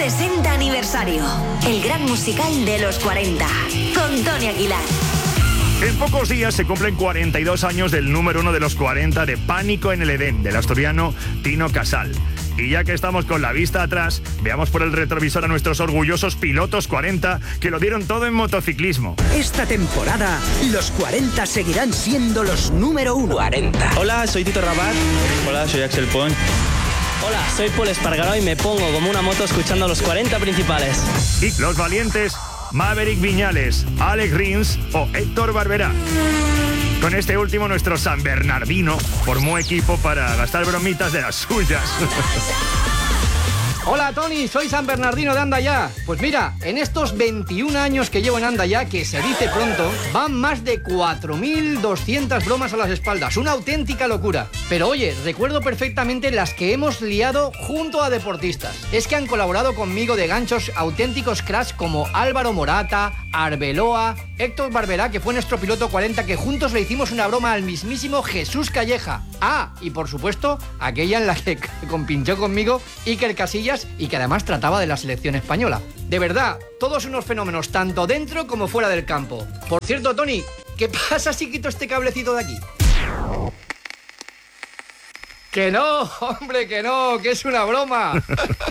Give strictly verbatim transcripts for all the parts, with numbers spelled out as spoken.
sesenta aniversario. El gran musical de los cuarenta. Con Tony Aguilar. En pocos días se cumplen cuarenta y dos años del número uno de los cuarenta de Pánico en el Edén, del asturiano Tino Casal. Y ya que estamos con la vista atrás, veamos por el retrovisor a nuestros orgullosos pilotos cuarenta que lo dieron todo en motociclismo. Esta temporada, los cuarenta seguirán siendo los número uno. cuarenta. Hola, soy Tito Rabat. Hola, soy Axel Pons. Hola, soy Paul Espargaró y me pongo como una moto escuchando los cuarenta principales. Y los valientes, Maverick Viñales, Alex Rins o Héctor Barberá. Con este último, nuestro San Bernardino formó equipo para gastar bromitas de las suyas. Hola Tony, soy San Bernardino de Andayá. Pues mira, en estos veintiún años que llevo en Andayá, que se dice pronto, van más de cuatro mil doscientas bromas a las espaldas. Una auténtica locura. Pero oye, recuerdo perfectamente las que hemos liado junto a deportistas. Es que han colaborado conmigo de ganchos auténticos cracks como Álvaro Morata, Arbeloa, Héctor Barberá, que fue nuestro piloto cuarenta, que juntos le hicimos una broma al mismísimo Jesús Calleja. Ah, y por supuesto, aquella en la que compinchó conmigo Iker Casillas y que además trataba de la selección española. De verdad, todos unos fenómenos, tanto dentro como fuera del campo. Por cierto, Tony, ¿qué pasa si quito este cablecito de aquí? ¡Que no, hombre, que no, que es una broma!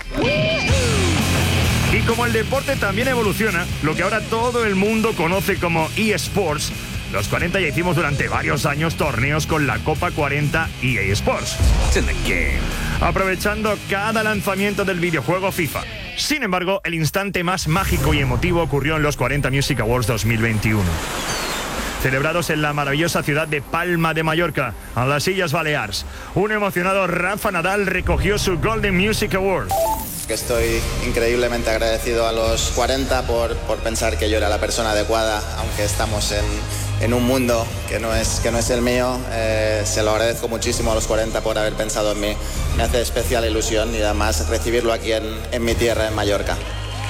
Y como el deporte también evoluciona, lo que ahora todo el mundo conoce como eSports, los cuarenta ya hicimos durante varios años torneos con la Copa cuarenta E A Sports. Aprovechando cada lanzamiento del videojuego FIFA. Sin embargo, el instante más mágico y emotivo ocurrió en los cuarenta Music Awards dos mil veintiuno. Celebrados en la maravillosa ciudad de Palma de Mallorca, a las Illes Balears. Un emocionado Rafa Nadal recogió su Golden Music Award. Estoy increíblemente agradecido a los cuarenta por, por pensar que yo era la persona adecuada, aunque estamos en, en un mundo que no es, que no es el mío. Eh, se lo agradezco muchísimo a los cuarenta por haber pensado en mí. Me hace especial ilusión y además recibirlo aquí en, en mi tierra, en Mallorca.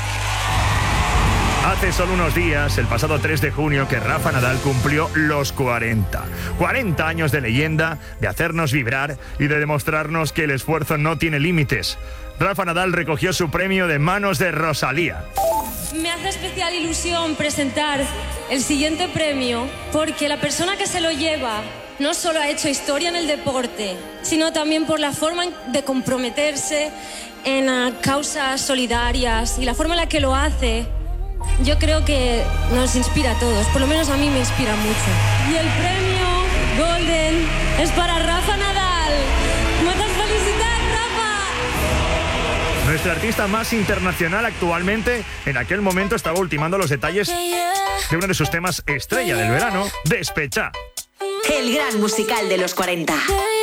Hace solo unos días, el pasado tres de junio, que Rafa Nadal cumplió los cuarenta. cuarenta años de leyenda, de hacernos vibrar y de demostrarnos que el esfuerzo no tiene límites. Rafa Nadal recogió su premio de manos de Rosalía. Me hace especial ilusión presentar el siguiente premio porque la persona que se lo lleva no solo ha hecho historia en el deporte, sino también por la forma de comprometerse en uh, causas solidarias y la forma en la que lo hace. Yo creo que nos inspira a todos, por lo menos a mí me inspira mucho. Y el premio Golden es para Rafa Nadal. ¡Muchas felicidades, Rafa! Nuestra artista más internacional actualmente, en aquel momento estaba ultimando los detalles de uno de sus temas estrella del verano, Despechá. El gran musical de los cuarenta.